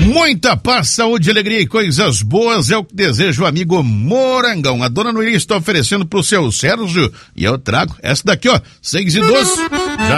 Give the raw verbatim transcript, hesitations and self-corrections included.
Muita paz, saúde, alegria e coisas boas é o que deseja o amigo Morangão. A dona Noeli está oferecendo pro seu Sérgio e eu trago essa daqui, ó, seis e doze. Já